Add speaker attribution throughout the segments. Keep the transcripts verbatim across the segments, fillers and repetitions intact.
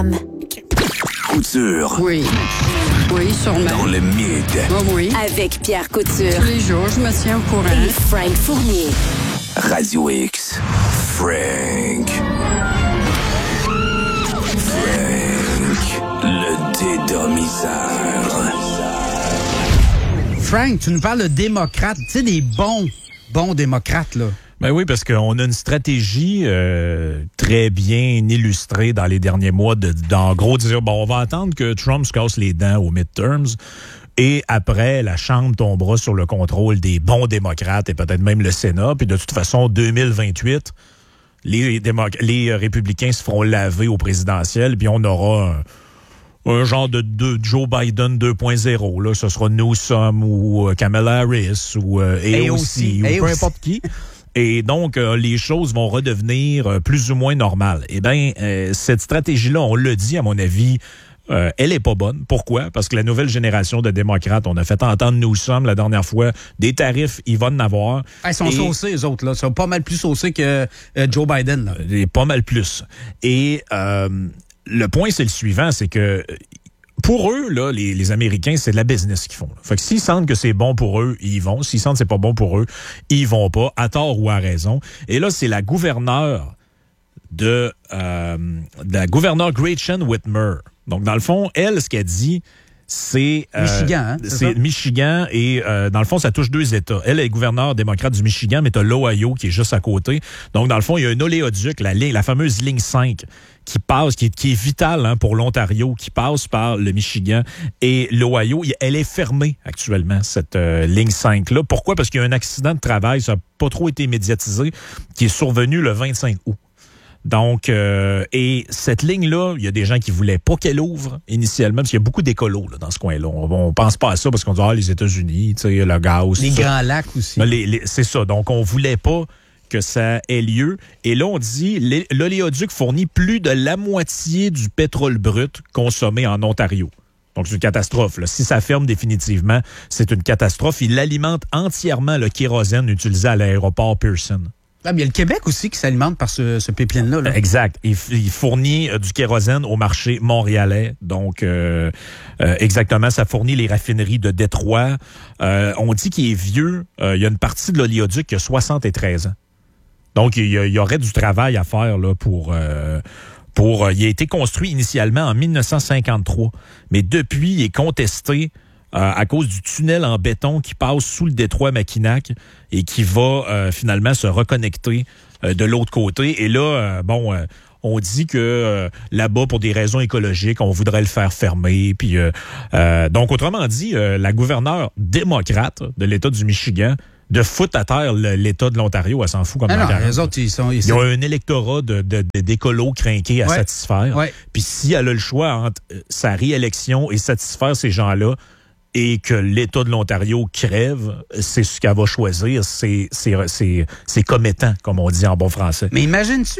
Speaker 1: com.
Speaker 2: Couture.
Speaker 3: Oui. Oui, sûrement.
Speaker 2: Dans le mid.
Speaker 3: Oh oui.
Speaker 1: Avec Pierre Couture.
Speaker 3: Tous les jours, je me tiens au courant.
Speaker 1: Et Frank Fournier.
Speaker 2: Radio X. Frank. Frank. Le dédomiseur.
Speaker 4: Frank, tu nous parles de démocrates. Tu sais, des bons, bons démocrates, là.
Speaker 5: Ben oui, parce qu'on a une stratégie euh, très bien illustrée dans les derniers mois de, d'en gros, dire, bon, on va attendre que Trump se casse les dents aux midterms et après, la Chambre tombera sur le contrôle des bons démocrates et peut-être même le Sénat. Puis de toute façon, deux mille vingt-huit, les, démoc- les républicains se feront laver au présidentiel puis on aura un, un genre de, de Joe Biden deux point zéro. Là. Ce sera Newsom ou euh, Kamala Harris ou euh, A O C ou peu importe qui. Et donc, euh, les choses vont redevenir euh, plus ou moins normales. Eh bien, euh, cette stratégie-là, on l'a dit, à mon avis, euh, elle est pas bonne. Pourquoi? Parce que la nouvelle génération de démocrates, on a fait entendre nous sommes la dernière fois, des tarifs, ils vont en avoir.
Speaker 4: Ils sont
Speaker 5: Et,
Speaker 4: saucés, eux autres, là. Ils sont pas mal plus saucés que euh, Joe Biden, là.
Speaker 5: Et pas mal plus. Et euh, le point, c'est le suivant, c'est que pour eux, là, les, les Américains, c'est de la business qu'ils font. Là. Fait que s'ils sentent que c'est bon pour eux, ils vont. S'ils sentent que c'est pas bon pour eux, ils vont pas, à tort ou à raison. Et là, c'est la gouverneure de, euh, de la gouverneure Gretchen Whitmer. Donc, dans le fond, elle, ce qu'elle dit, c'est... Euh,
Speaker 4: Michigan, hein? C'est,
Speaker 5: c'est
Speaker 4: ça?
Speaker 5: Michigan et, euh, dans le fond, ça touche deux États. Elle est gouverneure démocrate du Michigan, mais t'as l'Ohio qui est juste à côté. Donc, dans le fond, il y a un oléoduc, la, ligne, la fameuse ligne cinq, qui passe, qui est, qui est vitale hein, pour l'Ontario, qui passe par le Michigan et l'Ohio. Elle est fermée actuellement, cette euh, ligne cinq-là. Pourquoi? Parce qu'il y a un accident de travail, ça n'a pas trop été médiatisé, qui est survenu le vingt-cinq août. Donc, euh, et cette ligne-là, il y a des gens qui voulaient pas qu'elle ouvre initialement, parce qu'il y a beaucoup d'écolos là, dans ce coin-là. On, on pense pas à ça parce qu'on dit, ah, les États-Unis, tu sais, le gaz.
Speaker 4: Les
Speaker 5: ça.
Speaker 4: Grands Lacs aussi.
Speaker 5: Les, les, c'est ça. Donc, on voulait pas que ça ait lieu. Et là, on dit, l'oléoduc fournit plus de la moitié du pétrole brut consommé en Ontario. Donc, c'est une catastrophe. Là. Si ça ferme définitivement, c'est une catastrophe. Il alimente entièrement le kérosène utilisé à l'aéroport Pearson.
Speaker 4: Ah, mais il y a le Québec aussi qui s'alimente par ce, ce pipeline-là. Là.
Speaker 5: Exact. Il, il fournit euh, du kérosène au marché montréalais. Donc, euh, euh, exactement, ça fournit les raffineries de Détroit. Euh, on dit qu'il est vieux. Euh, il y a une partie de l'oléoduc qui a soixante-treize ans. Donc, il y, a, il y aurait du travail à faire là, pour... Euh, pour euh, il a été construit initialement en mille neuf cent cinquante-trois. Mais depuis, il est contesté Euh, à cause du tunnel en béton qui passe sous le détroit Mackinac et qui va euh, finalement se reconnecter euh, de l'autre côté. Et là, euh, bon, euh, on dit que euh, là-bas, pour des raisons écologiques, on voudrait le faire fermer. Puis, euh, euh, donc, autrement dit, euh, la gouverneure démocrate de l'État du Michigan de foutre à terre le, l'État de l'Ontario, elle s'en fout comme
Speaker 4: ah
Speaker 5: la
Speaker 4: non, les autres, ils sont... Ils
Speaker 5: Il y a un électorat de, de, de, d'écolos crinqués à
Speaker 4: ouais.
Speaker 5: satisfaire. Ouais. Puis si elle a le choix entre sa réélection et satisfaire ces gens-là, et que l'État de l'Ontario crève, c'est ce qu'elle va choisir. C'est, c'est, c'est, c'est commettant, comme on dit en bon français.
Speaker 4: Mais imagines-tu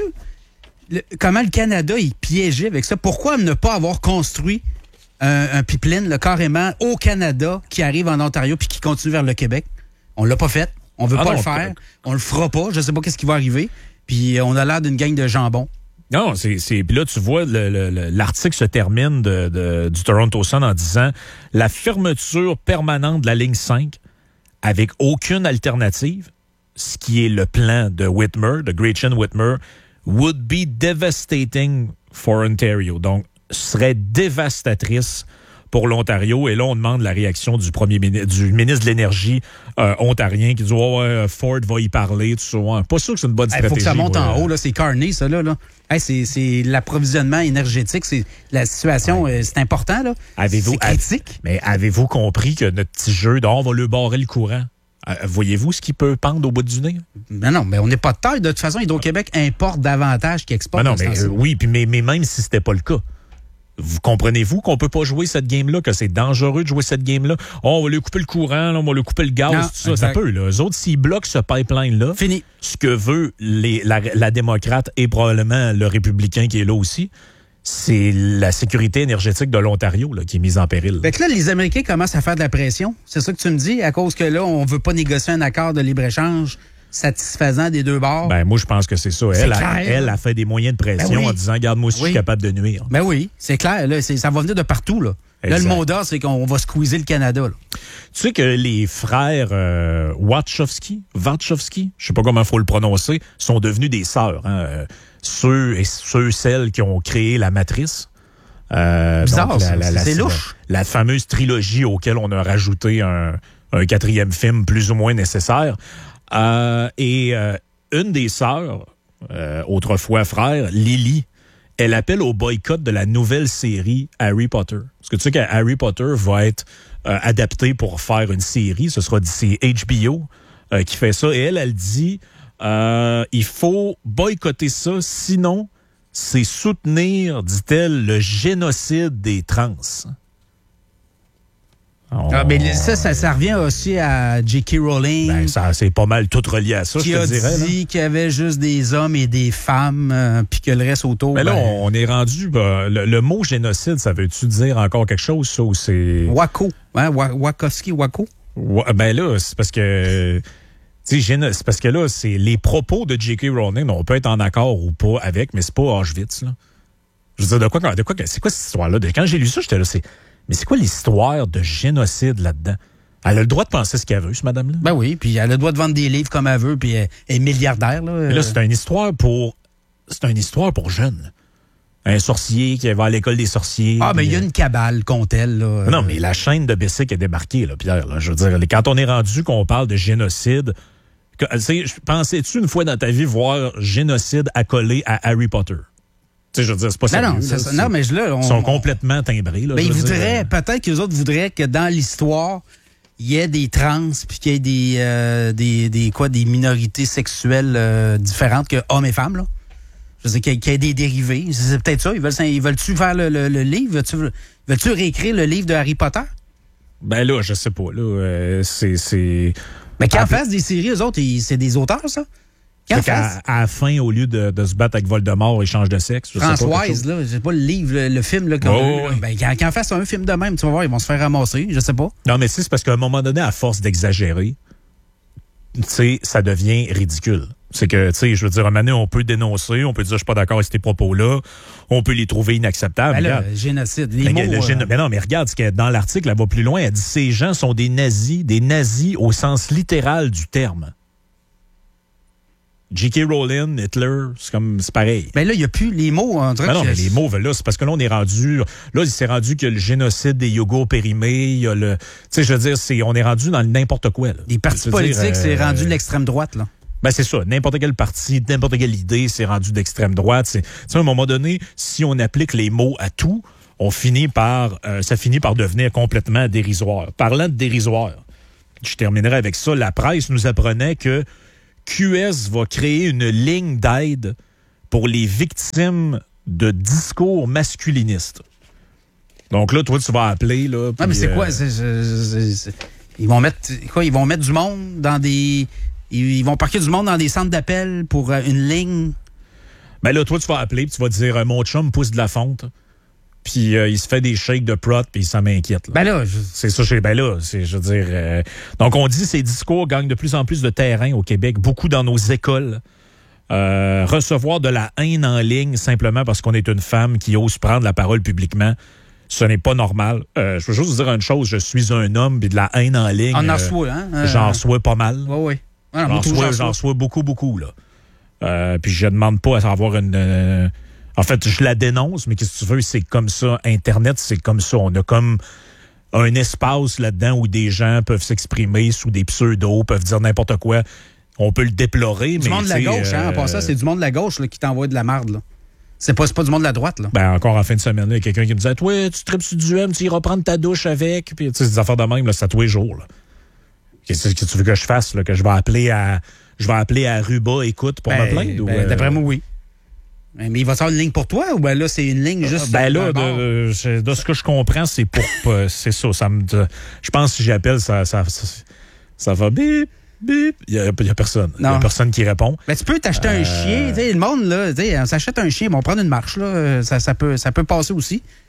Speaker 4: le, comment le Canada est piégé avec ça? Pourquoi ne pas avoir construit un, un pipeline là, carrément au Canada qui arrive en Ontario puis qui continue vers le Québec? On l'a pas fait. On veut ah pas non, le faire. On le fera pas. Je sais pas qu'est-ce qui va arriver. Puis on a l'air d'une gang de jambon.
Speaker 5: Non, c'est, c'est puis là tu vois le, le, l'article se termine de, de, du Toronto Sun en disant la fermeture permanente de la ligne cinq avec aucune alternative, ce qui est le plan de Whitmer, de Gretchen Whitmer, would be devastating for Ontario. Donc serait dévastatrice pour l'Ontario. Et là, on demande la réaction du premier ministre, du ministre de l'Énergie euh, ontarien qui dit oh, ouais, Ford va y parler, tout ça. Ouais. Pas sûr que c'est une bonne stratégie.
Speaker 4: Il faut que ça monte
Speaker 5: ouais.
Speaker 4: en haut, là. C'est carné, ça, là. là. Hey, c'est, c'est l'approvisionnement énergétique, c'est la situation, ouais. euh, c'est important, là.
Speaker 5: Avez-vous,
Speaker 4: c'est critique.
Speaker 5: Mais avez-vous compris que notre petit jeu, oh, on va lui barrer le courant? Euh, voyez-vous ce qui peut pendre au bout du nez?
Speaker 4: Ben non, mais on n'est pas de taille. De toute façon, Hydro-Québec importe davantage qu'exporte.
Speaker 5: Ben non, mais, euh, oui, puis mais, mais même si c'était pas le cas. Vous comprenez-vous qu'on peut pas jouer cette game-là, que c'est dangereux de jouer cette game-là? Oh, on va lui couper le courant, là, on va lui couper le gaz, non, tout ça. Exact. Ça peut, là. Eux autres, s'ils bloquent ce pipeline-là,
Speaker 4: fini.
Speaker 5: Ce que veut les, la, la démocrate et probablement le républicain qui est là aussi, c'est la sécurité énergétique de l'Ontario là, qui est mise en péril.
Speaker 4: Fait que là, les Américains commencent à faire de la pression. C'est ça que tu me dis, à cause que là, on veut pas négocier un accord de libre-échange satisfaisant des deux bords.
Speaker 5: Ben, moi, je pense que c'est ça.
Speaker 4: C'est
Speaker 5: Elle,
Speaker 4: clair.
Speaker 5: a, elle a fait des moyens de pression
Speaker 4: Ben oui.
Speaker 5: en disant, regarde, moi aussi, je
Speaker 4: Oui.
Speaker 5: suis capable de nuire.
Speaker 4: Ben oui, c'est clair. Là, c'est, ça va venir de partout. Là, là le
Speaker 5: Exact.
Speaker 4: mot d'ordre, c'est qu'on va squeezer le Canada. Là.
Speaker 5: Tu sais que les frères euh, Wachowski, Wachowski, je sais pas comment il faut le prononcer, sont devenus des sœurs. Hein, euh, ceux et ceux, celles qui ont créé la Matrice. Euh,
Speaker 4: Bizarre,
Speaker 5: donc,
Speaker 4: ça. C'est
Speaker 5: la,
Speaker 4: louche.
Speaker 5: La, la fameuse trilogie auquel on a rajouté un, un quatrième film plus ou moins nécessaire. Euh, et euh, une des sœurs, euh, autrefois frère, Lily, elle appelle au boycott de la nouvelle série Harry Potter. Parce que tu sais que Harry Potter va être euh, adapté pour faire une série. Ce sera c'est H B O euh, qui fait ça. Et elle, elle dit, euh, il faut boycotter ça, sinon c'est soutenir, dit-elle, le génocide des trans. On-
Speaker 4: Ah, mais ça, ça, ça revient aussi à J K. Rowling.
Speaker 5: Ben, ça, c'est pas mal tout relié à ça,
Speaker 4: qui
Speaker 5: je te
Speaker 4: a
Speaker 5: dirais. là.
Speaker 4: dit qu'il y avait juste des hommes et des femmes, euh, puis que le reste autour.
Speaker 5: Mais là,
Speaker 4: ben,
Speaker 5: on est rendu. Ben, le, le mot génocide, ça veut-tu dire encore quelque chose, ça, ou c'est.
Speaker 4: Wako. Hein, Wa- Wakowski, Wako.
Speaker 5: Ouais, ben là, c'est parce que. Tu sais, géno- c'est parce que là, c'est les propos de J K. Rowling, on peut être en accord ou pas avec, mais c'est pas Auschwitz, là. Je veux dire, de quoi, de quoi, c'est quoi cette histoire-là? De- Quand j'ai lu ça, j'étais là, c'est. Mais c'est quoi l'histoire de génocide là-dedans? Elle a le droit de penser ce qu'elle veut, ce madame-là.
Speaker 4: Ben oui, puis elle a le droit de vendre des livres comme elle veut, puis elle est milliardaire. Là,
Speaker 5: Mais là, c'est une histoire pour. C'est une histoire pour jeunes. Un sorcier qui va à l'école des sorciers.
Speaker 4: Ah, ben il y a
Speaker 5: puis,
Speaker 4: une cabale, compte-elle. Là.
Speaker 5: euh, Non, mais la chaîne de Bessic est débarquée, là, Pierre. Là. Je veux dire, quand on est rendu qu'on parle de génocide, que- tu sais, pensais-tu une fois dans ta vie voir génocide accolé à Harry Potter? Tu sais, je veux dire, c'est pas
Speaker 4: Non,
Speaker 5: sérieux.
Speaker 4: non,
Speaker 5: là,
Speaker 4: c'est ça.
Speaker 5: c'est-
Speaker 4: Non, mais je- là, on,
Speaker 5: Ils sont
Speaker 4: on-
Speaker 5: complètement timbrés. Là,
Speaker 4: Ben,
Speaker 5: je
Speaker 4: ils
Speaker 5: veux dire,
Speaker 4: voudraient,
Speaker 5: euh,
Speaker 4: peut-être que les autres voudraient que dans l'histoire, il y ait des trans, puis qu'il y ait des, euh, des, des, quoi, des minorités sexuelles euh, différentes que hommes et femmes, là. Je veux dire, qu'il y ait- qu'il y ait des dérivés. C'est c'est peut-être ça. Ils veulent, ils veulent-tu faire le, le, le livre? Veulent-tu, veulent-tu réécrire le livre de Harry Potter?
Speaker 5: Ben là, je sais pas. Là, euh, c'est. c'est...
Speaker 4: Mais qu'ils en
Speaker 5: Ah,
Speaker 4: fassent des séries, eux autres, ils- c'est des auteurs, ça? Qu'ils en
Speaker 5: Fait qu'à-
Speaker 4: fassent.
Speaker 5: à la fin, au lieu de, de se battre avec Voldemort, ils changent de sexe. Je sais pas, quelque
Speaker 4: Françoise,
Speaker 5: chose.
Speaker 4: là, c'est pas le livre, le, le film, là, qu'on
Speaker 5: Oh,
Speaker 4: a eu, là.
Speaker 5: oui.
Speaker 4: Ben, qu'ils qu'ils en fassent un film de même, tu vas voir, ils vont se faire ramasser, je sais pas.
Speaker 5: Non, mais tu sais, c'est parce qu'à un moment donné, à force d'exagérer, tu sais, ça devient ridicule. C'est que, tu sais, je veux dire, à un moment donné, on peut dénoncer, on peut dire, je suis pas d'accord avec ces propos-là, on peut les trouver inacceptables.
Speaker 4: Ben là,
Speaker 5: Regarde.
Speaker 4: génocide, les
Speaker 5: Mais,
Speaker 4: mots...
Speaker 5: le
Speaker 4: euh,
Speaker 5: géno- mais non, mais regarde, ce qu'il y a dans l'article, elle va plus loin, elle dit, ces gens sont des nazis, des nazis au sens littéral du terme. J K. Rowling, Hitler, c'est comme, c'est pareil.
Speaker 4: Ben là, il n'y a plus les mots, on dirait
Speaker 5: Ben non,
Speaker 4: que-
Speaker 5: mais les mots, là, c'est parce que là, on est rendu. Là, il s'est rendu que le génocide des Yougos périmés, il y a le. Tu sais, je veux dire, c'est, on est rendu dans le n'importe quoi. Là.
Speaker 4: Les partis
Speaker 5: Je veux dire,
Speaker 4: politiques, c'est
Speaker 5: euh,
Speaker 4: rendu de l'extrême droite, là.
Speaker 5: Ben, c'est ça. N'importe quel parti, n'importe quelle idée, c'est rendu d'extrême droite. C'est, tu sais, à un moment donné, si on applique les mots à tout, on finit par. Euh, ça finit par devenir complètement dérisoire. Parlant de dérisoire, je terminerai avec ça. La presse nous apprenait que Q S va créer une ligne d'aide pour les victimes de discours masculinistes. Donc là, toi, tu vas appeler, là.
Speaker 4: Ah,
Speaker 5: puis,
Speaker 4: mais c'est
Speaker 5: euh,
Speaker 4: quoi? c'est- c'est- c'est- c'est- Ils vont mettre quoi? Ils vont mettre du monde dans des. Ils ils vont parquer du monde dans des centres d'appel pour euh, une ligne.
Speaker 5: Ben là, toi, tu vas appeler, puis tu vas dire, euh, mon chum pousse de la fonte, puis euh, il se fait des shakes de prot, puis ça m'inquiète. Là.
Speaker 4: Ben là, je-
Speaker 5: C'est ça, chez ben là, c'est, je veux dire. euh, donc, on dit ces discours gagnent de plus en plus de terrain au Québec, beaucoup dans nos écoles. Euh, recevoir de la haine en ligne simplement parce qu'on est une femme qui ose prendre la parole publiquement, ce n'est pas normal. Euh, je veux juste vous dire une chose, je suis un homme, puis de la haine en ligne.
Speaker 4: on en
Speaker 5: euh,
Speaker 4: reçoit, hein? Euh,
Speaker 5: J'en reçois pas mal.
Speaker 4: Ouais, ouais. Ah,
Speaker 5: J'en
Speaker 4: moi, tout,
Speaker 5: reçois,
Speaker 4: j'en
Speaker 5: j'en
Speaker 4: reçois.
Speaker 5: reçois beaucoup, beaucoup, là. Euh, puis je demande pas à avoir une... euh, en fait, je la dénonce, mais qu'est-ce que tu veux, c'est comme ça. Internet, c'est comme ça. On a comme un espace là-dedans où des gens peuvent s'exprimer sous des pseudos, peuvent dire n'importe quoi. On peut le déplorer,
Speaker 4: Du
Speaker 5: mais...
Speaker 4: monde de la
Speaker 5: tu sais,
Speaker 4: gauche, hein? En
Speaker 5: euh,
Speaker 4: passant, c'est du monde de la gauche là, qui t'envoie de la marde, là. C'est pas, c'est pas du monde de la droite, là.
Speaker 5: Ben, encore en fin de semaine, il y a quelqu'un qui me disait « Toi, tu tripes sur du M, tu iras prendre ta douche avec. » Puis, tu sais, c'est des affaires de même, là, c'est à tous les jours, là. Qu'est-ce que tu veux que je fasse, là? Que je vais appeler à... Je vais appeler à Ruba, écoute, pour
Speaker 4: Ben,
Speaker 5: me plaindre?
Speaker 4: ben,
Speaker 5: ou, euh,
Speaker 4: D'après moi, oui. Mais il va faire une ligne pour toi ou ben là, c'est une ligne juste.
Speaker 5: Ben là,
Speaker 4: d'un bord?
Speaker 5: de, je- de ce que je comprends, c'est pour pas- c'est ça. Ça me, de- je pense que si j'appelle, ça, ça, ça, ça va bip, bip. Il n'y a, il y a personne. Il y a
Speaker 4: Non.
Speaker 5: personne qui répond.
Speaker 4: Ben, tu peux t'acheter
Speaker 5: Euh,
Speaker 4: un chien. Tu sais, le monde, là, tu sais, on s'achète un chien, mais on prend une marche, là. Ça, ça, peut, ça peut passer aussi.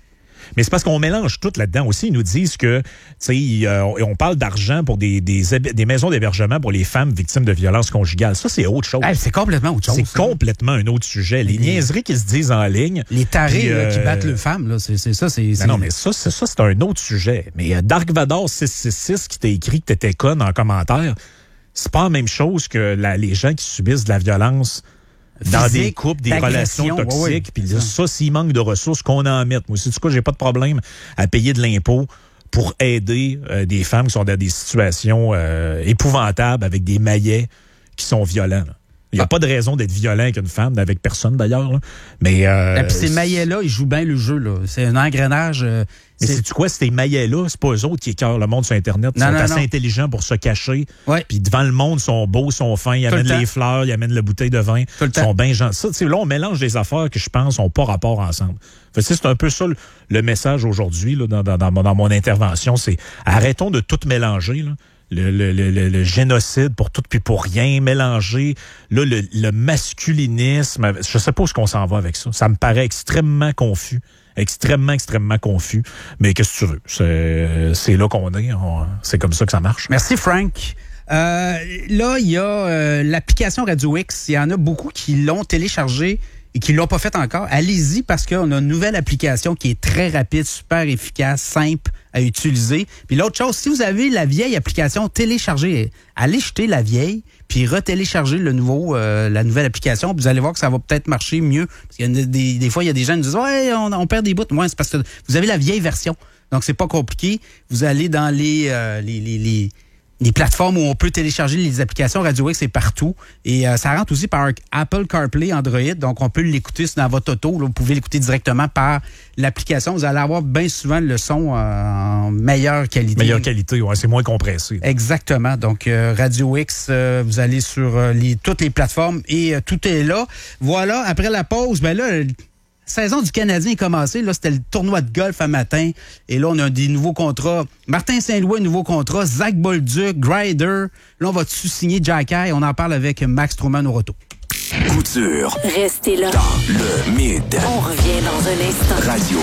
Speaker 5: Mais c'est parce qu'on mélange tout là-dedans aussi. Ils nous disent que, tu sais, euh, on parle d'argent pour des, des, des maisons d'hébergement pour les femmes victimes de violences conjugales. Ça, c'est autre chose.
Speaker 4: Hey, c'est complètement autre chose.
Speaker 5: C'est
Speaker 4: ça.
Speaker 5: complètement un autre sujet. Les, les niaiseries qui se disent en ligne.
Speaker 4: Les tarés
Speaker 5: puis,
Speaker 4: là,
Speaker 5: euh,
Speaker 4: qui battent les femmes, là, c'est, c'est ça. C'est,
Speaker 5: non,
Speaker 4: c'est...
Speaker 5: non, mais ça, c'est, ça, c'est un autre sujet. Mais euh, Dark Vador six six six qui t'a écrit que t'étais conne en commentaire, c'est pas la même chose que la, les gens qui subissent de la violence dans
Speaker 4: Physique,
Speaker 5: des couples, des
Speaker 4: d'agression,
Speaker 5: relations toxiques.
Speaker 4: ouais, ouais,
Speaker 5: Puis
Speaker 4: ça,
Speaker 5: ça, s'il manque de ressources, qu'on en mette. Moi aussi, du coup, j'ai pas de problème à payer de l'impôt pour aider euh, des femmes qui sont dans des situations euh, épouvantables avec des maillets qui sont violents. Là. Il n'y a ah. pas de raison d'être violent avec une femme, avec personne d'ailleurs. Là. Mais euh,
Speaker 4: et puis ces maillets-là, ils jouent bien le jeu. Là. C'est un engrenage. Euh,
Speaker 5: mais c'est... sais-tu quoi, ces maillets-là, c'est pas eux autres qui écœurent le monde sur Internet. Ils non, sont non, assez non. intelligents pour se cacher.
Speaker 4: Ouais. Puis
Speaker 5: devant le monde, ils sont beaux, ils sont fins, ils Tout amènent les fleurs, ils amènent la bouteille de vin. Tout ils sont bien gentils. Ça, là, on mélange des affaires que je pense n'ont pas rapport ensemble. Fait, c'est un peu ça le, le message aujourd'hui là, dans, dans, dans, dans mon intervention. C'est arrêtons de tout mélanger. Là. Le, le, le, le génocide pour tout puis pour rien, mélanger là, le, le masculinisme. Je sais pas où est-ce qu'on s'en va avec ça. Ça me paraît extrêmement confus. Extrêmement, extrêmement confus. Mais qu'est-ce que tu veux? C'est, c'est là qu'on est. On, c'est comme ça que ça marche.
Speaker 4: Merci, Frank. Euh, là, il y a euh, l'application Radio X. Il y en a beaucoup qui l'ont téléchargée et qui ne l'ont pas fait encore. Allez-y parce qu'on a une nouvelle application qui est très rapide, super efficace, simple à utiliser. Puis l'autre chose, si vous avez la vieille application, téléchargez, allez jeter la vieille, puis retélécharger le nouveau, euh, la nouvelle application. Puis vous allez voir que ça va peut-être marcher mieux. Parce qu'il y a des, des fois, il y a des gens qui disent « Ouais, on, on perd des bouts. » Moi, c'est parce que vous avez la vieille version. Donc, c'est pas compliqué. Vous allez dans les... Euh, les, les, les les plateformes où on peut télécharger les applications. Radio X, c'est partout. Et euh, ça rentre aussi par Apple CarPlay, Android. Donc, on peut l'écouter dans votre auto. Là, vous pouvez l'écouter directement par l'application. Vous allez avoir bien souvent le son euh, en meilleure qualité.
Speaker 5: Meilleure qualité, oui. C'est moins compressé.
Speaker 4: Exactement. Donc, euh, Radio X, euh, vous allez sur euh, les, toutes les plateformes et euh, tout est là. Voilà. Après la pause, ben là... La saison du Canadien est commencée. Là, c'était le tournoi de golf à matin. Et là, on a des nouveaux contrats. Martin Saint-Louis, nouveau contrat. Zach Bolduc, Grider. Là, on va dessus signer Jack High. On en parle avec Max Truman au retour.
Speaker 2: Couture.
Speaker 1: Restez là.
Speaker 2: Dans le mid.
Speaker 1: On revient dans un instant.
Speaker 2: Radio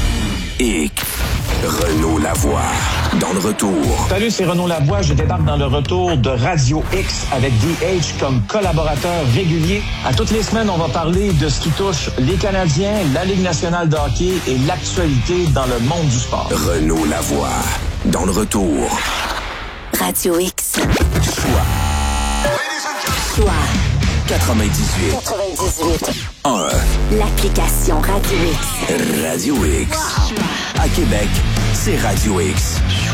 Speaker 2: X. Renaud Lavoie. Dans le retour.
Speaker 6: Salut, c'est Renaud Lavoie. Je débarque dans le retour de Radio X avec D H comme collaborateur régulier. À toutes les semaines, on va parler de ce qui touche les Canadiens, la Ligue nationale de hockey et l'actualité dans le monde du sport.
Speaker 2: Renaud Lavoie. Dans le retour.
Speaker 1: Radio X.
Speaker 2: Choix.
Speaker 1: Choix.
Speaker 2: quatre-vingt-dix-huit.
Speaker 1: quatre-vingt-dix-huit.
Speaker 2: un.
Speaker 1: L'application Radio X.
Speaker 2: Radio X.
Speaker 1: Wow.
Speaker 2: À Québec, c'est Radio X.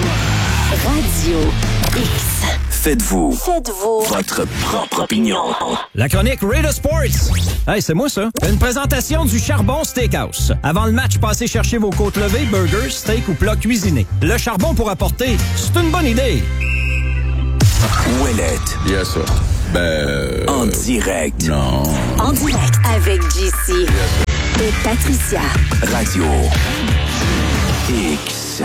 Speaker 1: Radio X.
Speaker 2: Faites-vous.
Speaker 1: Faites-vous.
Speaker 2: Votre propre opinion.
Speaker 7: La chronique Raider Sports. Hey, c'est moi ça. Une présentation du Charbon Steakhouse. Avant le match, passez chercher vos côtes levées, burgers, steak ou plats cuisinés. Le charbon pour apporter, c'est une bonne idée.
Speaker 2: Ouellette.
Speaker 8: Yes, sir. Ben... Euh,
Speaker 2: en direct.
Speaker 8: Non.
Speaker 1: En direct avec J C.
Speaker 8: Yes,
Speaker 1: et Patricia.
Speaker 2: Radio X.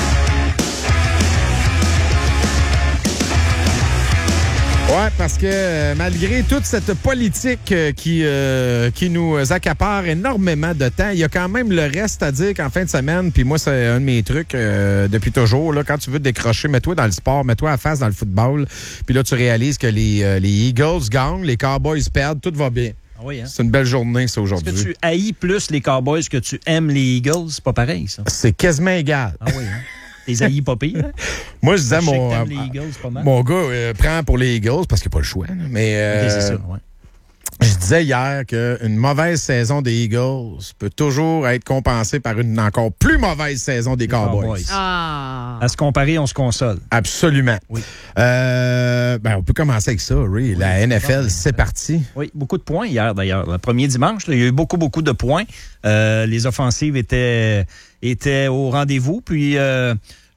Speaker 9: Ouais, parce que euh, malgré toute cette politique euh, qui, euh, qui nous accapare énormément de temps, il y a quand même le reste à dire qu'en fin de semaine, puis moi, c'est un de mes trucs euh, depuis toujours, là, quand tu veux te décrocher, mets-toi dans le sport, mets-toi à face dans le football, puis là, tu réalises que les, euh, les Eagles gagnent, les Cowboys perdent, tout va bien.
Speaker 7: Ah oui, hein?
Speaker 9: C'est une belle journée, ça, aujourd'hui.
Speaker 7: Est-ce que tu haïs plus les Cowboys que tu aimes les Eagles? C'est pas pareil, ça.
Speaker 9: C'est quasiment égal.
Speaker 7: Ah oui, hein? Les haïs pas pire.
Speaker 9: Moi, je disais,
Speaker 7: je
Speaker 9: mon, euh,
Speaker 7: les Eagles, pas mal.
Speaker 9: mon gars euh, prend pour les Eagles parce qu'il n'y a pas le choix. Là, mais euh,
Speaker 7: okay, c'est ça, ouais.
Speaker 9: Je disais hier qu'une mauvaise saison des Eagles peut toujours être compensée par une encore plus mauvaise saison des Cowboys. Cowboys.
Speaker 3: Ah.
Speaker 7: À se comparer, on se console.
Speaker 9: Absolument. Oui. Euh, ben, on peut commencer avec ça, Ray. Oui, la N F L, bon, c'est parti.
Speaker 7: Oui, beaucoup de points hier, d'ailleurs. Le premier dimanche, là, il y a eu beaucoup, beaucoup de points. Euh, les offensives étaient, étaient au rendez-vous. Puis... Euh,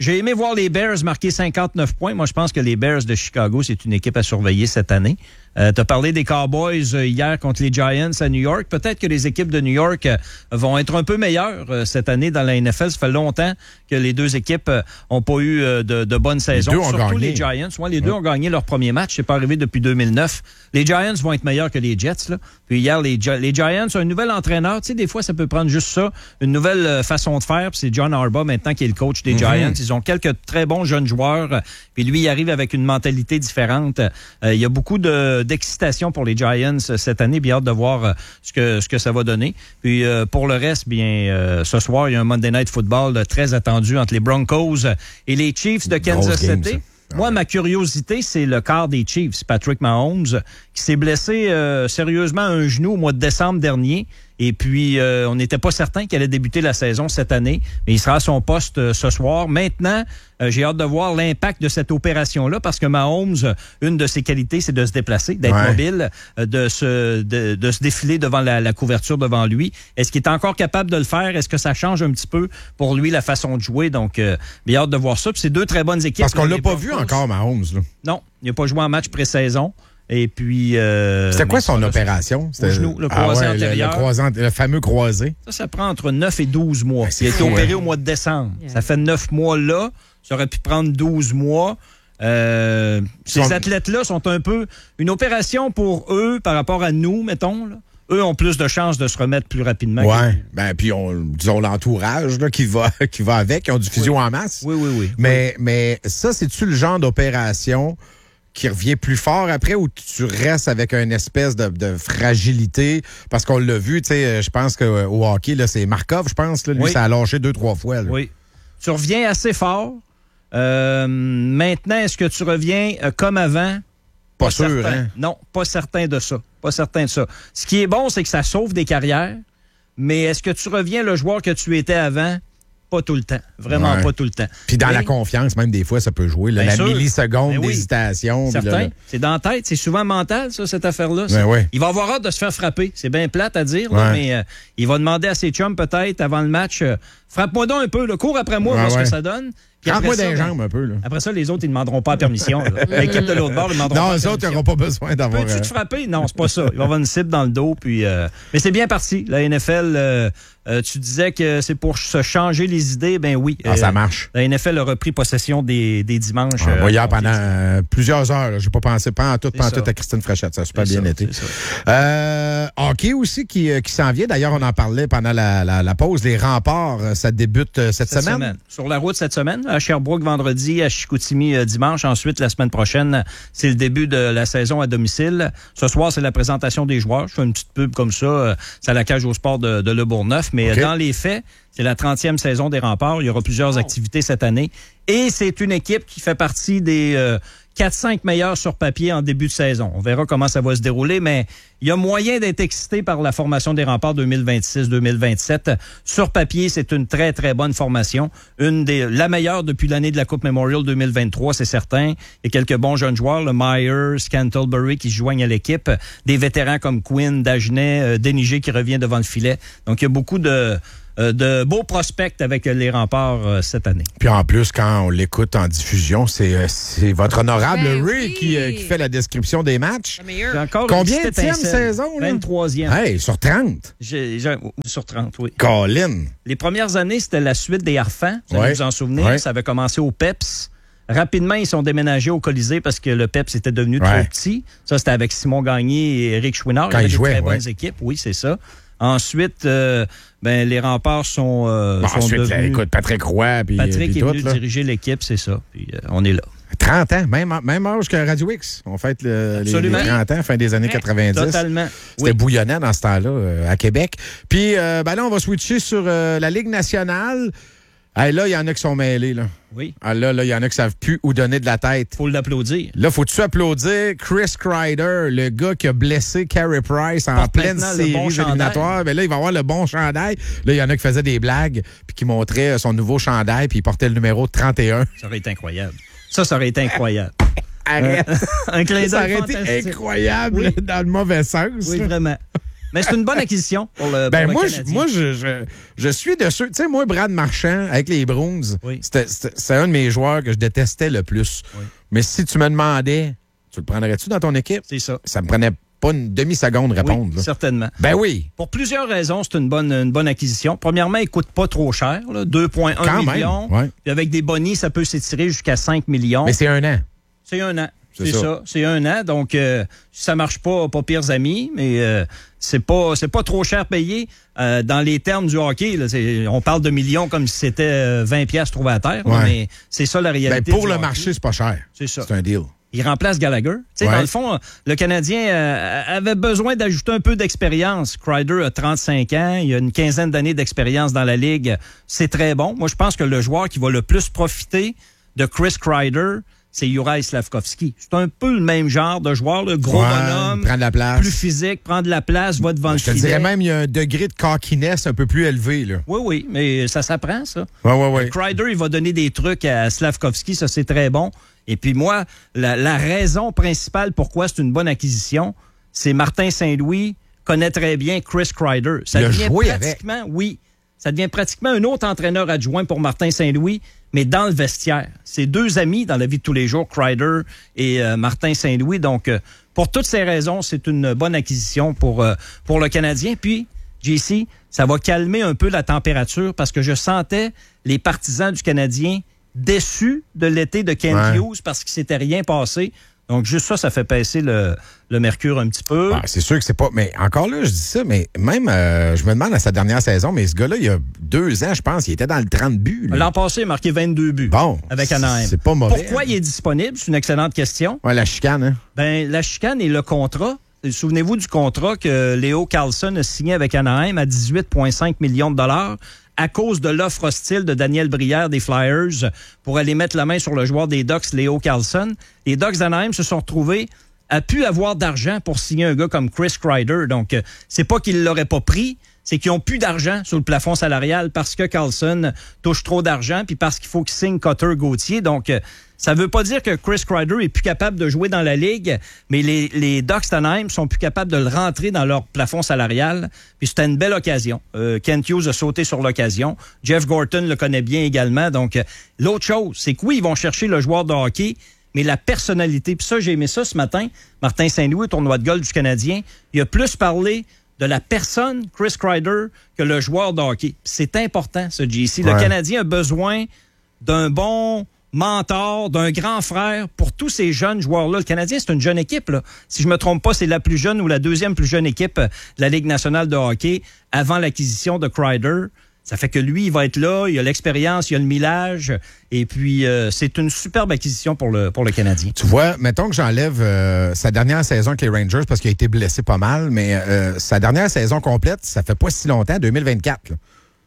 Speaker 7: J'ai aimé voir les Bears marquer cinquante-neuf points. Moi, je pense que les Bears de Chicago, c'est une équipe à surveiller cette année. Euh, tu as parlé des Cowboys euh, hier contre les Giants à New York. Peut-être que les équipes de New York euh, vont être un peu meilleures euh, cette année dans la N F L. Ça fait longtemps que les deux équipes n'ont euh, pas eu euh, de, de bonnes saisons.
Speaker 9: Les deux ont
Speaker 7: Surtout
Speaker 9: gagné.
Speaker 7: les Giants. Ouais, les deux ouais. ont gagné leur premier match. C'est pas arrivé depuis deux mille neuf. Les Giants vont être meilleurs que les Jets. Là. Puis hier, les, les Giants ont un nouvel entraîneur. Tu sais, des fois, ça peut prendre juste ça, une nouvelle euh, façon de faire. Puis c'est John Harbaugh maintenant qui est le coach des mm-hmm. Giants. Ils ont quelques très bons jeunes joueurs. Puis lui, il arrive avec une mentalité différente. Euh, il y a beaucoup de, d'excitation pour les Giants cette année. Bien hâte de voir euh, ce que ce que ça va donner. Puis euh, pour le reste, bien euh, ce soir, il y a un Monday Night Football euh, très attendu entre les Broncos et les Chiefs de Kansas City. Moi, ma curiosité, c'est le quart des Chiefs, Patrick Mahomes, qui s'est blessé euh, sérieusement à un genou au mois de décembre dernier. Et puis, euh, on n'était pas certain qu'il allait débuter la saison cette année, mais il sera à son poste euh, ce soir. Maintenant, euh, j'ai hâte de voir l'impact de cette opération-là, parce que Mahomes, une de ses qualités, c'est de se déplacer, d'être ouais. mobile, euh, de se de, de se défiler devant la, la couverture devant lui. Est-ce qu'il est encore capable de le faire? Est-ce que ça change un petit peu pour lui la façon de jouer? Donc, euh, j'ai hâte de voir ça. Puis c'est deux très bonnes équipes.
Speaker 9: Parce qu'on l'a pas vu encore, Mahomes. Là.
Speaker 7: Non, il n'a pas joué en match pré-saison. Et puis... Euh,
Speaker 9: C'était quoi son ça, opération?
Speaker 7: C'était le genou, le croisé
Speaker 9: ah ouais,
Speaker 7: antérieur.
Speaker 9: Le, le, croisant, le fameux croisé.
Speaker 7: Ça, ça prend entre neuf et douze mois.
Speaker 9: Ben,
Speaker 7: il a été
Speaker 9: fou,
Speaker 7: opéré
Speaker 9: hein?
Speaker 7: au mois de décembre. Yeah. Ça fait neuf mois là. Ça aurait pu prendre douze mois. Euh, ces sont... athlètes-là sont un peu... Une opération pour eux par rapport à nous, mettons, là. Eux ont plus de chances de se remettre plus rapidement.
Speaker 9: Oui, ben puis on, disons l'entourage là, qui va qui va avec, ils ont du physio
Speaker 7: oui.
Speaker 9: en masse.
Speaker 7: Oui, oui, oui.
Speaker 9: Mais,
Speaker 7: oui.
Speaker 9: mais ça, c'est-tu le genre d'opération qui revient plus fort après ou tu restes avec une espèce de, de fragilité? Parce qu'on l'a vu, tu sais, je pense qu'au hockey, là, c'est Markov, je pense, là, lui,
Speaker 7: oui.
Speaker 9: ça a lâché deux, trois fois. Là.
Speaker 7: Oui. Tu reviens assez fort. Euh, maintenant, est-ce que tu reviens euh, comme avant?
Speaker 9: Pas,
Speaker 7: pas
Speaker 9: sûr,
Speaker 7: certain.
Speaker 9: hein?
Speaker 7: Non, pas certain de ça. Pas certain de ça. Ce qui est bon, c'est que ça sauve des carrières, mais est-ce que tu reviens le joueur que tu étais avant? Pas tout le temps. Vraiment ouais. pas tout le temps.
Speaker 9: Puis dans
Speaker 7: mais,
Speaker 9: la confiance, même des fois, ça peut jouer. Là, la sûr. milliseconde oui. d'hésitation.
Speaker 7: Certain. C'est dans la tête. C'est souvent mental, ça, cette affaire-là.
Speaker 9: Ben ouais.
Speaker 7: Il va avoir hâte de se faire frapper. C'est bien plate à dire,
Speaker 9: ouais.
Speaker 7: là, mais euh, il va demander à ses chums, peut-être, avant le match, euh, frappe-moi donc un peu, là, cours après moi,
Speaker 9: ouais,
Speaker 7: voir ouais.
Speaker 9: ce
Speaker 7: que ça donne.
Speaker 9: Rentre-moi dans les jambes un peu. Là.
Speaker 7: Après ça, les autres, ils ne demanderont pas la permission. L'équipe de l'autre bord, ils ne demanderont
Speaker 9: non,
Speaker 7: pas
Speaker 9: les autres, ils n'auront pas besoin d'avoir...
Speaker 7: Peux-tu te frapper? Non, c'est pas ça. Il va avoir une cible dans le dos. Puis, euh... Mais c'est bien parti. La N F L, euh, euh, tu disais que c'est pour se changer les idées. Ben oui.
Speaker 9: Ah, euh, ça marche.
Speaker 7: La N F L a repris possession des, des dimanches.
Speaker 9: Ah,
Speaker 7: euh,
Speaker 9: hier, pendant euh, plusieurs heures. Je n'ai pas pensé pas en tout, pas en tout à Christine Fréchette. Ça a super
Speaker 7: c'est
Speaker 9: bien
Speaker 7: ça,
Speaker 9: été. Euh, hockey aussi qui, qui s'en vient. D'ailleurs, on en parlait pendant la, la, la pause. Les remparts, ça débute cette, cette semaine. semaine.
Speaker 7: Sur la route cette semaine. À Sherbrooke, vendredi. À Chicoutimi euh, dimanche. Ensuite, la semaine prochaine, c'est le début de la saison à domicile. Ce soir, c'est la présentation des joueurs. Je fais une petite pub comme ça. Euh, c'est à la cage au sport de, de Le Bourgneuf. Mais okay. euh, dans les faits, c'est la trentième saison des Remparts. Il y aura plusieurs oh. activités cette année. Et c'est une équipe qui fait partie des euh, quatre cinq meilleurs sur papier en début de saison. On verra comment ça va se dérouler, mais il y a moyen d'être excité par la formation des Remparts deux mille vingt-six deux mille vingt-sept. Sur papier, c'est une très, très bonne formation. Une des la meilleure depuis l'année de la Coupe Memorial deux mille vingt-trois, c'est certain. Il y a quelques bons jeunes joueurs, le Myers, Scantlebury qui se joignent à l'équipe. Des vétérans comme Quinn, Dagenet, euh, Déniger qui revient devant le filet. Donc, il y a beaucoup de... Euh, de beaux prospects avec les Remparts euh, cette année.
Speaker 9: Puis en plus, quand on l'écoute en diffusion, c'est, euh, c'est votre honorable ben Ray oui. qui, euh, qui fait la description des matchs.
Speaker 7: Encore
Speaker 9: combien de saison? Là?
Speaker 7: vingt-troisième.
Speaker 9: Hey, sur trente?
Speaker 7: J'ai, j'ai, sur trente, oui.
Speaker 9: Colin!
Speaker 7: Les premières années, c'était la suite des Harfans. Vous allez
Speaker 9: ouais.
Speaker 7: vous en souvenir.
Speaker 9: Ouais.
Speaker 7: Ça avait commencé au Peps. Rapidement, ils sont déménagés au Colisée parce que le Peps était devenu
Speaker 9: ouais.
Speaker 7: trop petit. Ça, c'était avec Simon Gagné et Éric Chouinard.
Speaker 9: Quand
Speaker 7: il y avait
Speaker 9: ils jouaient,
Speaker 7: des très
Speaker 9: ouais.
Speaker 7: bonnes équipes. Oui, c'est ça. Ensuite, euh, ben, les Remparts sont, euh,
Speaker 9: bon,
Speaker 7: sont
Speaker 9: ensuite,
Speaker 7: devenus...
Speaker 9: là, écoute, Patrick Roy, puis
Speaker 7: Patrick
Speaker 9: puis
Speaker 7: est
Speaker 9: tout,
Speaker 7: venu
Speaker 9: là.
Speaker 7: diriger l'équipe, c'est ça. Puis euh, on est là.
Speaker 9: trente ans, même, même âge que Radio X. On fête le, les, les trente ans, fin des années quatre-vingt-dix.
Speaker 7: Totalement.
Speaker 9: C'était
Speaker 7: oui.
Speaker 9: bouillonnant dans ce temps-là, euh, à Québec. Puis euh, ben là, on va switcher sur euh, la Ligue nationale. Hey, là, il y en a qui sont mêlés. Là.
Speaker 7: Oui.
Speaker 9: Ah, là, là, il y en a qui savent plus où donner de la tête.
Speaker 7: Faut l'applaudir.
Speaker 9: Là, faut-tu applaudir Chris Kreider, le gars qui a blessé Carey Price en
Speaker 7: Porte
Speaker 9: pleine série
Speaker 7: bon
Speaker 9: éliminatoire. Mais là, il va avoir le bon chandail. Là, il y en a qui faisaient des blagues puis qui montraient son nouveau chandail puis il portait le numéro trente et un.
Speaker 7: Ça aurait été incroyable. Ça, ça aurait été incroyable.
Speaker 9: Arrête.
Speaker 7: Un clin d'œil
Speaker 9: ça aurait
Speaker 7: fantastique.
Speaker 9: été incroyable
Speaker 7: oui.
Speaker 9: dans le mauvais sens.
Speaker 7: Oui, vraiment. Mais c'est une bonne acquisition pour le,
Speaker 9: ben
Speaker 7: pour
Speaker 9: moi,
Speaker 7: le
Speaker 9: je,
Speaker 7: Canadien.
Speaker 9: moi je, je, je suis de ceux. Tu sais, moi, Brad Marchand, avec les Bruins,
Speaker 7: Oui.
Speaker 9: c'était, c'était, c'est un de mes joueurs que je détestais le plus.
Speaker 7: Oui.
Speaker 9: Mais si tu me demandais, tu le prendrais-tu dans ton équipe?
Speaker 7: C'est ça.
Speaker 9: Ça me prenait pas une demi-seconde de répondre.
Speaker 7: Oui,
Speaker 9: là.
Speaker 7: certainement.
Speaker 9: Ben oui.
Speaker 7: Pour plusieurs raisons, c'est une bonne, une bonne acquisition. Premièrement, il ne coûte pas trop cher, là, deux virgule un
Speaker 9: Quand même,
Speaker 7: millions.
Speaker 9: ouais.
Speaker 7: Puis avec des bonnies, ça peut s'étirer jusqu'à cinq millions.
Speaker 9: Mais c'est un an.
Speaker 7: C'est un an.
Speaker 9: C'est
Speaker 7: C'est
Speaker 9: ça.
Speaker 7: ça. C'est un an. Donc, euh, si ça marche pas, pas pires amis, mais euh, c'est pas c'est pas trop cher payé euh, dans les termes du hockey. Là, c'est- on parle de millions comme si c'était euh, vingt piastres trouvés à terre. là,
Speaker 9: Ouais.
Speaker 7: mais c'est ça la
Speaker 9: Ben,
Speaker 7: réalité.
Speaker 9: pour
Speaker 7: du
Speaker 9: le
Speaker 7: hockey.
Speaker 9: marché, c'est pas cher.
Speaker 7: C'est ça.
Speaker 9: C'est un deal.
Speaker 7: Il remplace Gallagher. Tu sais,
Speaker 9: Ouais.
Speaker 7: Dans le fond, le Canadien euh, avait besoin d'ajouter un peu d'expérience. Kreider a trente-cinq ans. Il a une quinzaine d'années d'expérience dans la Ligue. C'est très bon. Moi, je pense que le joueur qui va le plus profiter de Chris Kreider, c'est Juraj Slafkovský. C'est un peu le même genre de joueur, le gros
Speaker 9: Ouais,
Speaker 7: bonhomme,
Speaker 9: prend de la place.
Speaker 7: plus physique, prend de la place, va devant le
Speaker 9: Je te
Speaker 7: filet.
Speaker 9: dirais même, il y a un degré de cockiness un peu plus élevé. Là.
Speaker 7: Oui, oui, mais ça s'apprend, ça.
Speaker 9: Ouais, ouais, ouais.
Speaker 7: Kreider, il va donner des trucs à Slafkovský, ça c'est très bon. Et puis moi, la, la raison principale pourquoi c'est une bonne acquisition, c'est Martin Saint-Louis connaît très bien Chris Kreider. Ça
Speaker 9: Il a
Speaker 7: devient
Speaker 9: joué avec.
Speaker 7: pratiquement, oui, ça devient pratiquement un autre entraîneur adjoint pour Martin Saint-Louis, mais dans le vestiaire. C'est deux amis dans la vie de tous les jours, Kreider et euh, Martin Saint-Louis. Donc, euh, pour toutes ces raisons, c'est une bonne acquisition pour, euh, pour le Canadien. Puis, J C, ça va calmer un peu la température parce que je sentais les partisans du Canadien déçus de l'été de Kent
Speaker 9: Ouais.
Speaker 7: Hughes parce qu'il s'était rien passé. Donc, juste ça, ça fait baisser le, le mercure un petit peu.
Speaker 9: Ah, c'est sûr que c'est pas. Mais encore là, je dis ça, mais même, euh, je me demande à sa dernière saison, mais ce gars-là, il y a deux ans, je pense, il était dans le trente buts. là.
Speaker 7: L'an passé, il a marqué vingt-deux buts
Speaker 9: Bon,
Speaker 7: avec
Speaker 9: c'est-
Speaker 7: Anaheim.
Speaker 9: c'est pas mauvais.
Speaker 7: Pourquoi il est disponible? C'est une excellente question.
Speaker 9: Ouais, la chicane, hein?
Speaker 7: Ben, la chicane et le contrat. Souvenez-vous du contrat que Léo Carlson a signé avec Anaheim à dix-huit virgule cinq millions de dollars à cause de l'offre hostile de Daniel Brière des Flyers pour aller mettre la main sur le joueur des Ducks, Léo Carlson. Les Ducks d'Anaheim se sont retrouvés à pu avoir d'argent pour signer un gars comme Chris Kreider. Donc, euh, c'est pas qu'ils l'auraient pas pris, c'est qu'ils ont plus d'argent sur le plafond salarial parce que Carlson touche trop d'argent puis parce qu'il faut qu'il signe Cotter Gauthier. Donc, euh, ça veut pas dire que Chris Kreider est plus capable de jouer dans la Ligue, mais les, les Ducks d'Anaheim sont plus capables de le rentrer dans leur plafond salarial. Puis c'était une belle occasion. Euh, Kent Hughes a sauté sur l'occasion. Jeff Gorton le connaît bien également. Donc, euh, l'autre chose, c'est que oui, ils vont chercher le joueur de hockey, mais la personnalité. Puis ça, j'ai aimé ça ce matin. Martin Saint-Louis, au tournoi de golf du Canadien, il a plus parlé de la personne, Chris Kreider, que le joueur de hockey. Puis c'est important, ce J C. Le
Speaker 9: Ouais.
Speaker 7: Canadien a besoin d'un bon mentor, d'un grand frère pour tous ces jeunes joueurs-là. Le Canadien, c'est une jeune équipe. Là. Si je me trompe pas, c'est la plus jeune ou la deuxième plus jeune équipe de la Ligue nationale de hockey avant l'acquisition de Kreider. Ça fait que lui, il va être là, il a l'expérience, il a le millage, et puis euh, c'est une superbe acquisition pour le, pour le Canadien.
Speaker 9: Tu vois, mettons que j'enlève euh, sa dernière saison avec les Rangers parce qu'il a été blessé pas mal, mais euh, sa dernière saison complète, ça fait pas si longtemps, deux mille vingt-quatre. Là.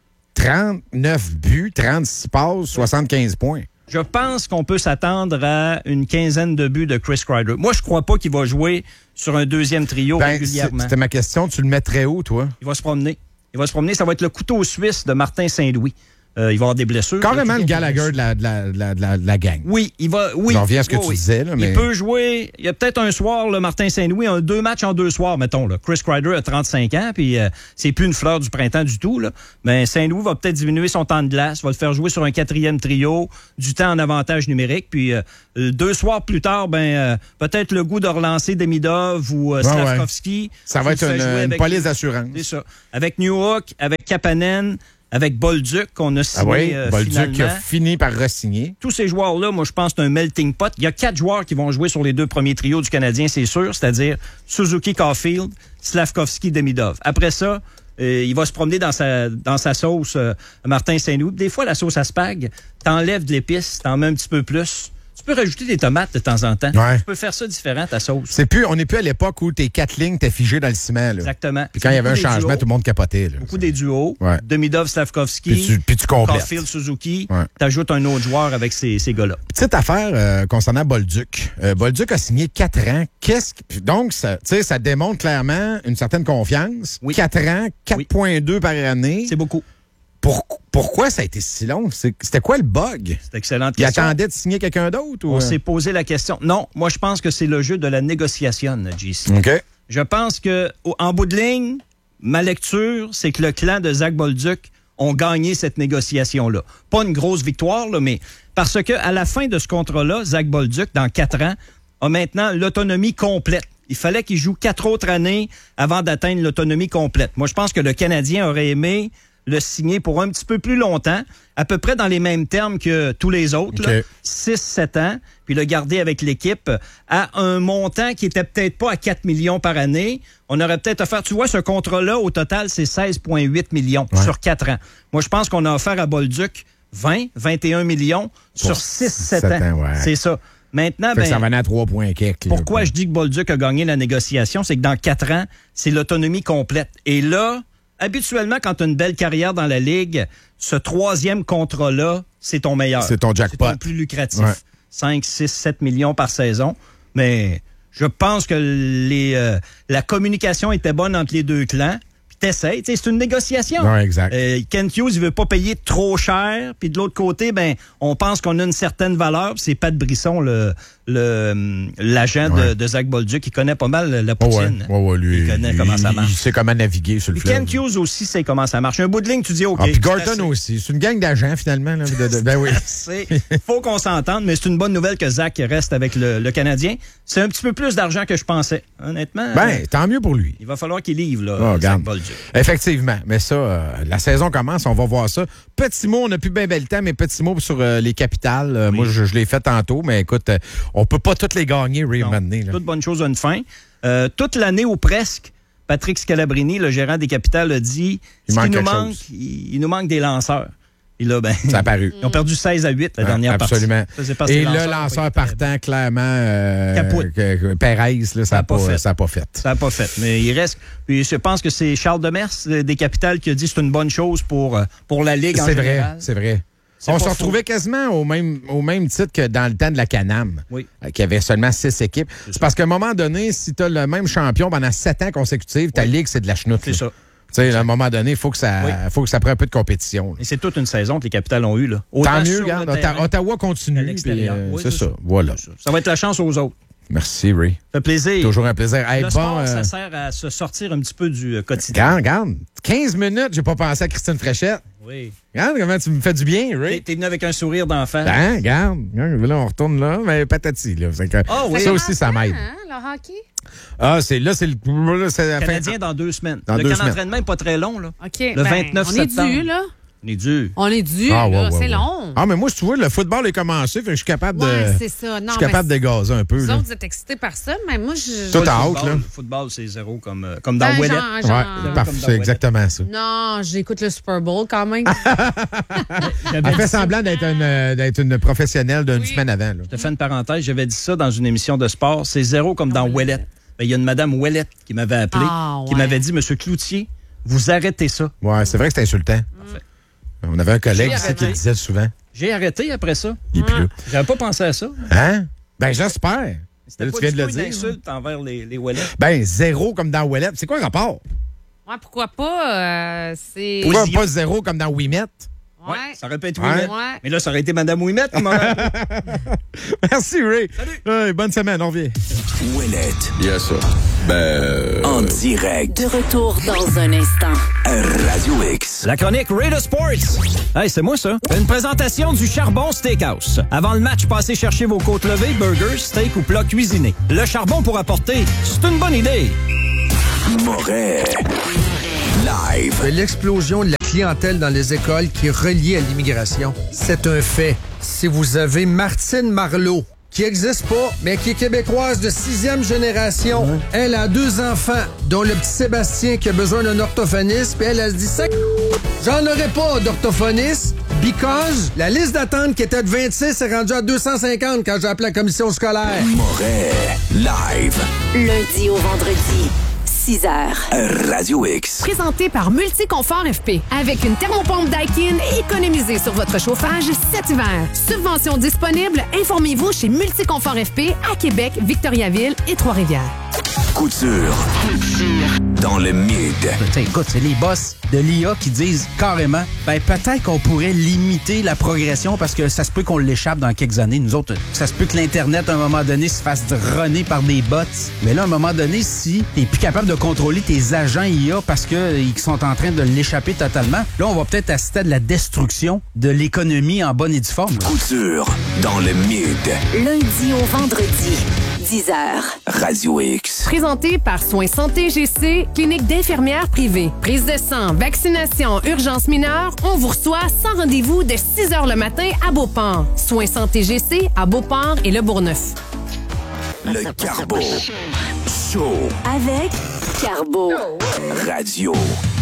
Speaker 9: trente-neuf buts, trente-six passes, soixante-quinze points.
Speaker 7: Je pense qu'on peut s'attendre à une quinzaine de buts de Chris Kreider. Moi, je crois pas qu'il va jouer sur un deuxième trio
Speaker 9: Ben,
Speaker 7: régulièrement.
Speaker 9: c'était ma question. Tu le mettrais où, toi?
Speaker 7: Il va se promener. Il va se promener. Ça va être le couteau suisse de Martin Saint-Louis. Euh, il va avoir des blessures.
Speaker 9: Carrément
Speaker 7: Il
Speaker 9: le
Speaker 7: va toujours
Speaker 9: Gallagher de la, de la, de la, de la, de la gang.
Speaker 7: Oui, il va. Oui.
Speaker 9: J'en reviens à ce que
Speaker 7: Oui,
Speaker 9: tu
Speaker 7: oui.
Speaker 9: disais, là, mais...
Speaker 7: Il peut jouer. Il y a peut-être un soir, le Martin Saint-Louis, un deux matchs en deux soirs, mettons. Là. Chris Kreider a trente-cinq ans, puis euh, c'est plus une fleur du printemps du tout. Là. Mais Saint-Louis va peut-être diminuer son temps de glace, va le faire jouer sur un quatrième trio, du temps en avantage numérique. Puis euh, deux soirs plus tard, ben euh, peut-être le goût de relancer Demidov ou euh,
Speaker 9: Ouais,
Speaker 7: Slafkovský.
Speaker 9: Ça va
Speaker 7: qui
Speaker 9: être
Speaker 7: fait
Speaker 9: une,
Speaker 7: jouer
Speaker 9: une
Speaker 7: avec-
Speaker 9: police d'assurance.
Speaker 7: C'est ça. Avec Newhook, avec Kapanen, avec Bolduc qu'on a signé
Speaker 9: Ah oui,
Speaker 7: euh,
Speaker 9: Bolduc
Speaker 7: finalement.
Speaker 9: qui a fini par re-signer.
Speaker 7: Tous ces joueurs-là, moi, je pense que c'est un melting pot. Il y a quatre joueurs qui vont jouer sur les deux premiers trios du Canadien, c'est sûr, c'est-à-dire Suzuki Caulfield, Slafkovský, Demidov. Après ça, euh, il va se promener dans sa, dans sa sauce euh, Martin Saint-Louis. Des fois, la sauce à spag, t'enlèves de l'épice, t'en mets un petit peu plus. Tu peux rajouter des tomates de temps en temps.
Speaker 9: Ouais.
Speaker 7: Tu peux faire ça différent, ta sauce.
Speaker 9: C'est plus, on n'est plus à l'époque où tes quatre lignes étaient figées dans le ciment. Là.
Speaker 7: Exactement.
Speaker 9: Puis quand il y avait un
Speaker 7: Beaucoup des
Speaker 9: changement,
Speaker 7: duos.
Speaker 9: tout le monde capotait. Là.
Speaker 7: Beaucoup des duos.
Speaker 9: Ouais.
Speaker 7: Demidov, Slafkovský.
Speaker 9: Puis tu, puis tu complètes.
Speaker 7: Caulfield, Suzuki.
Speaker 9: Ouais.
Speaker 7: T'ajoutes un autre joueur avec ces, ces gars-là.
Speaker 9: Petite affaire euh, concernant Bolduc. Euh, Bolduc a signé quatre ans. Qu'est-ce que- Donc, ça, tu sais, ça démontre clairement une certaine confiance.
Speaker 7: Oui.
Speaker 9: quatre ans, quatre virgule deux par année.
Speaker 7: C'est beaucoup.
Speaker 9: Pour- pourquoi ça a été si long? C'est- C'était quoi le bug?
Speaker 7: C'est excellente
Speaker 9: Il
Speaker 7: question.
Speaker 9: attendait de signer quelqu'un d'autre? Ou...
Speaker 7: On s'est posé la question. Non, moi, je pense que c'est le jeu de la négociation, J C.
Speaker 9: OK.
Speaker 7: Je pense que, au- en bout de ligne, ma lecture, c'est que le clan de Zach Bolduc ont gagné cette négociation-là. Pas une grosse victoire, là, mais parce que à la fin de ce contrat-là, Zach Bolduc, dans quatre ans, a maintenant l'autonomie complète. Il fallait qu'il joue quatre autres années avant d'atteindre l'autonomie complète. Moi, je pense que le Canadien aurait aimé le signer pour un petit peu plus longtemps, à peu près dans les mêmes termes que tous les autres,
Speaker 9: okay.
Speaker 7: six sept ans, puis le garder avec l'équipe à un montant qui était peut-être pas à quatre millions par année. On aurait peut-être offert, tu vois, ce contrat-là, au total, c'est seize virgule huit millions ouais. sur quatre ans. Moi, je pense qu'on a offert à Bolduc vingt, vingt et un millions pour sur six sept ans. ans ouais. C'est ça. Maintenant, ben,
Speaker 9: ça venait à trois points quelques.
Speaker 7: Pourquoi je dis que Bolduc a gagné la négociation, c'est que dans quatre ans, c'est l'autonomie complète. Et là, habituellement, quand tu as une belle carrière dans la Ligue, ce troisième contrat-là, c'est ton meilleur.
Speaker 9: C'est ton jackpot.
Speaker 7: C'est ton plus lucratif. Ouais. cinq, six, sept millions par saison. Mais je pense que les, euh, la communication était bonne entre les deux clans. Puis t'essayes. T'sais, c'est une négociation.
Speaker 9: Ouais, exact.
Speaker 7: Euh, Kent Hughes, il veut pas payer trop cher. Puis de l'autre côté, ben, on pense qu'on a une certaine valeur. Puis c'est Pat Brisson, le, le, l'agent ouais. de, de Zach Bolduc, qui connaît pas mal la poutine.
Speaker 9: Ouais, ouais, ouais, lui,
Speaker 7: il connaît
Speaker 9: lui,
Speaker 7: comment ça marche.
Speaker 9: Il sait comment naviguer sur le fleuve.
Speaker 7: Kent Hughes aussi sait comment ça marche. Un bout de ligne, tu dis OK.
Speaker 9: Ah, puis Gorton aussi. C'est une gang d'agents, finalement. Là, de, de, ben oui.
Speaker 7: Il faut qu'on s'entende, mais c'est une bonne nouvelle que Zach reste avec le, le Canadien. C'est un petit peu plus d'argent que je pensais, honnêtement.
Speaker 9: Ben,
Speaker 7: euh,
Speaker 9: tant mieux pour lui.
Speaker 7: Il va falloir qu'il livre, là,
Speaker 9: oh,
Speaker 7: Zach Bolduc.
Speaker 9: Effectivement. Mais ça, euh, la saison commence, on va voir ça. Petit mot, on n'a plus bien bel temps, mais petit mot sur euh, les capitales. Euh, oui. Moi, je, je l'ai fait tantôt, mais écoute, euh, on peut pas toutes les gagner, Ray, maintenant.
Speaker 7: Toute bonne chose a une fin. Euh, toute l'année ou presque, Patrick Scalabrini, le gérant des capitales, a dit
Speaker 9: il,
Speaker 7: ce
Speaker 9: manque
Speaker 7: qui nous manque,
Speaker 9: il,
Speaker 7: il nous manque des lanceurs. Et là, ben,
Speaker 9: ça a paru.
Speaker 7: Ils ont perdu seize à huit la ah, dernière
Speaker 9: absolument.
Speaker 7: partie.
Speaker 9: Absolument. Et le lanceur partant, clairement, euh, que, que Perez, là, ça n'a pas, pas, pas fait.
Speaker 7: Ça n'a pas fait. Mais il reste. Puis je pense que c'est Charles Demers, des capitales, qui a dit que c'est une bonne chose pour, pour la Ligue en
Speaker 9: c'est
Speaker 7: général.
Speaker 9: C'est vrai, c'est vrai. On se retrouvait quasiment au même, au même titre que dans le temps de la Can-Am,
Speaker 7: oui.
Speaker 9: euh, qui avait seulement six équipes. C'est, c'est parce qu'à un moment donné, si tu as le même champion pendant sept ans consécutifs, ta oui. Ligue, c'est de la chenoute.
Speaker 7: C'est là. Ça.
Speaker 9: Tu sais, à un moment donné, il faut que ça, oui. faut que ça prenne un peu de compétition. Là.
Speaker 7: Et c'est toute une saison que les capitales ont eue. Là.
Speaker 9: Tant mieux, regarde. Ottawa, Ottawa continue. Puis, euh, oui, c'est, c'est ça. ça. Voilà.
Speaker 7: C'est ça. Ça va être la chance aux autres.
Speaker 9: Merci, Ray.
Speaker 7: Ça fait plaisir.
Speaker 9: Toujours un plaisir. Hey,
Speaker 7: le
Speaker 9: bon,
Speaker 7: sport,
Speaker 9: euh...
Speaker 7: ça sert à se sortir un petit peu du quotidien.
Speaker 9: Regarde, regarde. quinze minutes, j'ai pas pensé à Christine Fréchette.
Speaker 7: Oui.
Speaker 9: Regarde comment tu me fais du bien, Ray.
Speaker 7: T'es, t'es venu avec un sourire d'enfant.
Speaker 9: Ben, regarde. Là, on retourne là, mais patati. Là. Que,
Speaker 7: oh, oui.
Speaker 9: Ça aussi, ça m'aide.
Speaker 10: Hein, le hockey?
Speaker 9: Ah, c'est là, c'est le. Là, c'est la
Speaker 7: Canadien
Speaker 9: fin...
Speaker 7: dans deux semaines.
Speaker 9: Dans
Speaker 7: le
Speaker 9: deux
Speaker 7: camp
Speaker 9: semaines.
Speaker 7: d'entraînement n'est pas très long, là.
Speaker 10: OK.
Speaker 7: Le
Speaker 10: ben,
Speaker 7: vingt-neuf
Speaker 10: on
Speaker 7: septembre.
Speaker 10: On est dû, là.
Speaker 7: On est dû.
Speaker 10: On est dû,
Speaker 9: ah,
Speaker 10: là.
Speaker 9: Ouais, ouais,
Speaker 10: c'est
Speaker 9: ouais.
Speaker 10: long.
Speaker 9: Ah, mais moi, tu vois, le football est commencé, fait que je suis capable de.
Speaker 10: Ouais, c'est ça. Non,
Speaker 9: je suis capable de gazer un peu.
Speaker 10: Vous
Speaker 9: là.
Speaker 10: autres, vous êtes excités par ça, mais moi, je.
Speaker 9: Tout en
Speaker 7: haut,
Speaker 9: là.
Speaker 7: Le football, c'est zéro comme, euh, comme dans
Speaker 10: ben,
Speaker 7: Ouellet.
Speaker 10: Genre, genre...
Speaker 9: Ouais, parfait, c'est exactement ça.
Speaker 10: Non, j'écoute le Super Bowl quand même.
Speaker 9: Elle fait semblant d'être une, euh, d'être une professionnelle d'une
Speaker 10: oui.
Speaker 9: semaine avant. Là.
Speaker 7: Je te fais une parenthèse. J'avais dit ça dans une émission de sport. C'est zéro comme dans Ouellet. Ben, il y a une madame Ouellette qui m'avait appelé,
Speaker 10: ah, ouais.
Speaker 7: qui m'avait dit, Monsieur Cloutier, vous arrêtez ça.
Speaker 9: Ouais, c'est vrai que c'est insultant.
Speaker 7: Parfait.
Speaker 9: On avait un collègue ici qui le disait souvent.
Speaker 7: J'ai arrêté après ça.
Speaker 9: Il pleut.
Speaker 7: J'avais pas pensé à ça.
Speaker 9: Hein? Ben, j'espère.
Speaker 7: C'était
Speaker 9: là,
Speaker 7: pas
Speaker 9: tu viens
Speaker 7: du
Speaker 9: de
Speaker 7: tout
Speaker 9: le
Speaker 7: une
Speaker 9: dire.
Speaker 7: insulte envers les, les Ouellettes.
Speaker 9: Ben, zéro comme dans Ouellette. C'est quoi le rapport?
Speaker 10: Ouais, pourquoi pas? Euh, c'est...
Speaker 9: Pourquoi pas zéro comme dans Ouimet?
Speaker 10: Ouais.
Speaker 7: ouais. Ça aurait pu être
Speaker 9: ouais.
Speaker 7: Ouimet.
Speaker 10: Ouais.
Speaker 7: Mais là, ça aurait été Madame Ouimet.
Speaker 9: Merci, Ray.
Speaker 7: Salut.
Speaker 9: Ouais, bonne semaine, on revient.
Speaker 2: Ouellette.
Speaker 8: Yes, sir. Ben...
Speaker 2: En direct.
Speaker 1: De retour dans un instant.
Speaker 2: Radio X.
Speaker 7: La chronique Raider Sports. Hey, c'est moi, ça. Une présentation du Charbon Steakhouse. Avant le match, passez chercher vos côtes levées, burgers, steak ou plats cuisinés. Le charbon pour apporter, c'est une bonne idée.
Speaker 2: Moret. Live.
Speaker 11: L'explosion de la clientèle dans les écoles qui est reliée à l'immigration, c'est un fait. Si vous avez Martine Marleau, qui n'existe pas, mais qui est québécoise de sixième génération, mmh. elle a deux enfants, dont le petit Sébastien qui a besoin d'un orthophoniste, puis elle, elle se dit ça. J'en aurais pas d'orthophoniste, because la liste d'attente qui était de vingt-six est rendue à deux cent cinquante quand j'ai appelé la commission scolaire.
Speaker 2: Moret. Live.
Speaker 1: Lundi au vendredi. six heures.
Speaker 2: Radio X.
Speaker 12: Présenté par Multiconfort F P. Avec une thermopompe Daikin, économisez sur votre chauffage cet hiver. Subvention disponible, informez-vous chez Multiconfort F P à Québec, Victoriaville et Trois-Rivières.
Speaker 2: Couture.
Speaker 1: Couture.
Speaker 2: dans le mid.
Speaker 4: T'sais, écoute, c'est les boss de l'I A qui disent carrément, ben peut-être qu'on pourrait limiter la progression parce que ça se peut qu'on l'échappe dans quelques années. Nous autres, ça se peut que l'Internet, à un moment donné, se fasse runner par des bots. Mais là, à un moment donné, si t'es plus capable de contrôler tes agents I A parce qu'ils sont en train de l'échapper totalement, là, on va peut-être assister à de la destruction de l'économie en bonne et due forme.
Speaker 2: Couture dans le mid.
Speaker 1: Lundi au vendredi, dix heures.
Speaker 2: Radio X.
Speaker 12: Présenté par Soins Santé G C, clinique d'infirmières privée. Prise de sang, vaccination, urgence mineure, on vous reçoit sans rendez-vous de six heures le matin à Beauport. Soins Santé G C à Beauport et Le Bourgneuf.
Speaker 2: Le Carbo Show.
Speaker 1: Avec Carbo.
Speaker 2: Radio